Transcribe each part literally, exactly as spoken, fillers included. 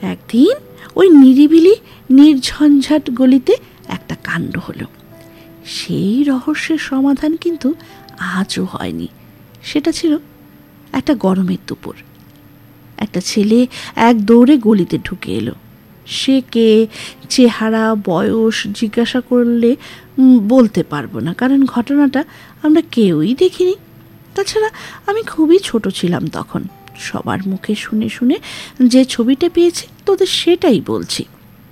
একদিন ওই নিরিবিলি নির্ঝঞ্ঝাট গলিতে একটা কাণ্ড হলো। সেই রহস্যের সমাধান কিন্তু আজও হয়নি। সেটা ছিল একটা গরমের দুপুর। একটা ছেলে এক দৌড়ে গলিতে ঢুকে এলো। সে কে, চেহারা, বয়স জিজ্ঞাসা করলে বলতে পারবো না, কারণ ঘটনাটা আমরা কেউই দেখিনি। তাছাড়া আমি খুবই ছোট ছিলাম তখন। সবার মুখে শুনে শুনে যে ছবিটা পেয়েছি তোদের সেটাই বলছি।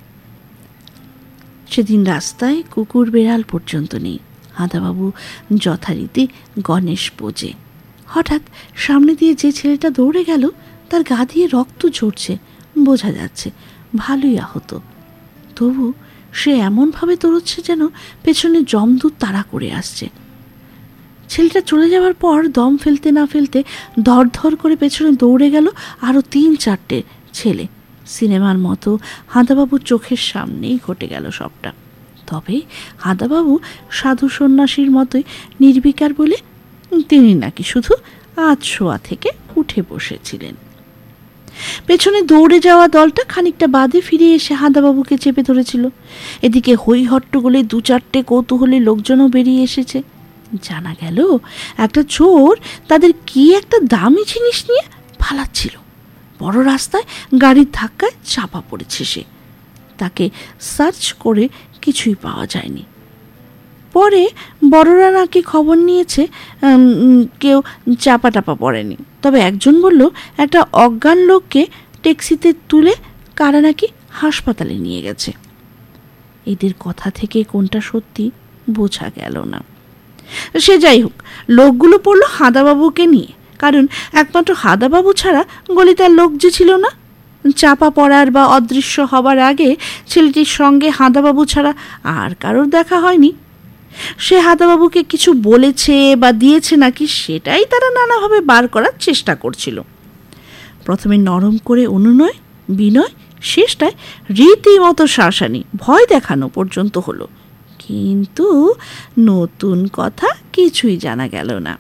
সেদিন রাস্তায় কুকুর বেড়াল পর্যন্ত নেই। হাঁদাবাবু যথারীতি গণেশ পোজে। হঠাৎ সামনে দিয়ে যে ছেলেটা দৌড়ে গেল তার গা দিয়ে রক্ত ঝরছে, বোঝা যাচ্ছে ভালোই আহত। তবু সে এমনভাবে দৌড়চ্ছে যেন পেছনে যমদূত তাড়া করে আসছে। ছেলেটা চলে যাওয়ার পর দম ফেলতে না ফেলতে ধর ধর করে পেছনে দৌড়ে গেল আরও তিন চারটে ছেলে। সিনেমার মতো হাঁদাবাবুর চোখের সামনেই ঘটে গেল সবটা। তবে হাঁদাবাবু সাধু সন্ন্যাসীর মতোই নির্বিকার বলে তিনি নাকি শুধু আধ শোয়া থেকে উঠে বসেছিলেন। পেছনে দৌড়ে যাওয়া দলটা খানিকটা বাদে ফিরে এসে হাঁদাবাবুকে চেপে ধরেছিল। এদিকে হই হট্টগোলে দু চারটে কৌতূহলী লোকজনও বেরিয়ে এসেছে। জানা গেল একটা চোর তাদের কি একটা দামি জিনিস নিয়ে পালাচ্ছিল। বড় রাস্তায় গাড়ির ধাক্কায় চাপা পড়েছে সে। তাকে সার্চ করে কিছুই পাওয়া যায়নি। পরে বড়রা নাকি খবর নিয়েছে কেউ চাপা টাপা পড়েনি। তবে একজন বলল একটা অজ্ঞান লোককে ট্যাক্সিতে তুলে কারা নাকি হাসপাতালে নিয়ে গেছে। এদের কথা থেকে কোনটা সত্যি বোঝা গেল না। সে যাই হোক, লোকগুলো পড়লো হাঁদাবাবুকে নিয়ে, কারণ একমাত্র হাঁদাবাবু ছাড়া গলিতে আর লোক যে ছিল না। চাপা পড়ার বা অদৃশ্য হবার আগে ছেলেটির সঙ্গে হাঁদাবাবু ছাড়া আর কারোর দেখা হয়নি। সে হাঁদাবাবুকে কিছু বলেছে বা দিয়েছে নাকি সেটাই তারা নানাভাবে বার করার চেষ্টা করছিল। প্রথমে নরম করে অনুনয় বিনয়, শেষটায় রীতিমতো শাসানি, ভয় দেখানো পর্যন্ত হলো, কিন্তু নতুন কথা কিছুই জানা গেল না।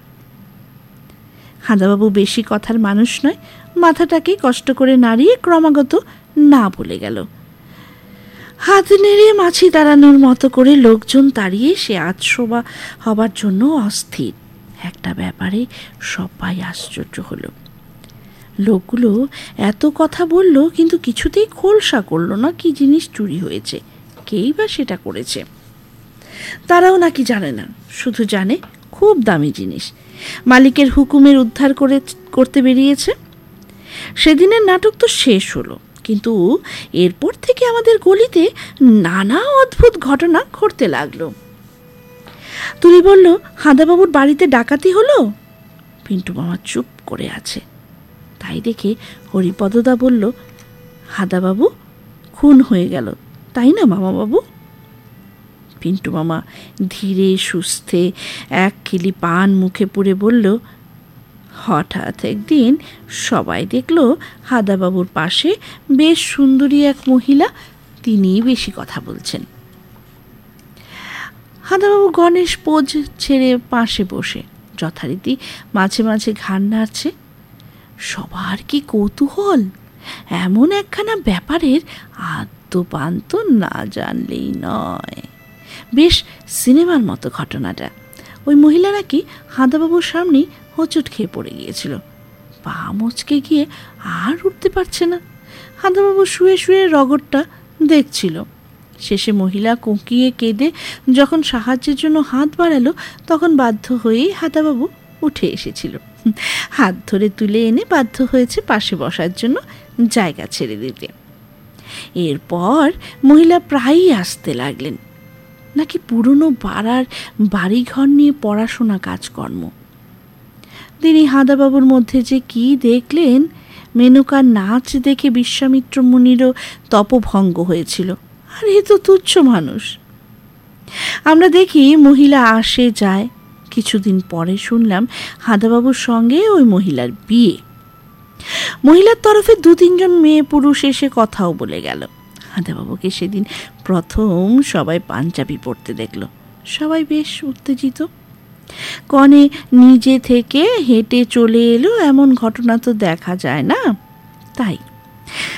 হাঁদাবাবু বেশি কথার মানুষ নয়, মাথাটাকে কষ্ট করে নাড়িয়ে ক্রমাগত না বলে গেল। হাত নেড়ে মাছি তাড়ানোর মতো করে লোকজন তাড়িয়ে সে আধশোয়া হবার জন্য অস্থির। একটা ব্যাপারে সবাই আশ্চর্য হলো। লোকগুলো এত কথা বলল কিন্তু কিছুতেই খোলসা করলো না কি জিনিস চুরি হয়েছে, কেই বা সেটা করেছে। তারাও নাকি জানে না, শুধু জানে খুব দামি জিনিস, মালিকের হুকুমের উদ্ধার করে করতে বেরিয়েছে। সেদিনের নাটক তো শেষ হলো, কিন্তু এরপর থেকে আমাদের গলিতে নানা অদ্ভুত ঘটনা ঘটতে লাগলো। তুলি বলল, হাঁদাবাবুর বাড়িতে ডাকাতি হলো? পিন্টু মামা চুপ করে আছে। তাই দেখে হরিপদদা বলল, হাঁদাবাবু খুন হয়ে গেল তাই না মামা বাবু? পিন্টু মামা ধীরে সুস্থে এক খিলি পান মুখে পুরে বলল, হঠাৎ একদিন সবাই দেখল হাঁদাবাবুর পাশে বেশ সুন্দরী এক মহিলা, তিনিই বেশি কথা বলছেন। হাঁদাবাবু গণেশ পোজ ছেড়ে পাশে বসে যথারীতি মাঝে মাঝে ঘাড় নাড়ছে। সবার কি কৌতূহল! এমন একখানা ব্যাপারের আদ্যপান্ত না জানলেই নয়। বেশ সিনেমার মতো ঘটনাটা। ওই মহিলা নাকি হাঁদাবাবুর সামনেই হোঁচট খেয়ে পড়ে গিয়েছিল। পা মচকে গিয়ে আর উঠতে পারছে না। হাঁদাবাবু শুয়ে শুয়ে রগরটা দেখছিল। শেষে মহিলা কুঁকিয়ে কেঁদে যখন সাহায্যের জন্য হাত বাড়ালো, তখন বাধ্য হয়েই হাঁদাবাবু উঠে এসেছিল। হাত ধরে তুলে এনে বাধ্য হয়েছে পাশে বসার জন্য জায়গা ছেড়ে দিতে। এরপর মহিলা প্রায়ই আসতে লাগলেন, নাকি পুরনো পাড়ার বাড়িঘর নিয়ে পড়াশোনা কাজকর্ম। তিনি হাঁদাবাবুর মধ্যে যে কি দেখলেন, মেনকার নাচ দেখে বিশ্বামিত্র মুনিরও তপভঙ্গ হয়েছিল। আর এ তো তুচ্ছ মানুষ। আমরা দেখি মহিলা আসে যায়। কিছুদিন পরে শুনলাম হাঁদাবাবুর সঙ্গে ওই মহিলার বিয়ে। মহিলার তরফে দু তিনজন মেয়ে পুরুষ এসে কথাও বলে গেল। হাঁদাবাবুকে সেদিন প্রথম সবাই পাঞ্জাবি পরতে দেখল। সবাই বেশ উত্তেজিত। কনে নিজে থেকে হেঁটে চলে এলো, এমন ঘটনা তো দেখা যায় না। তাই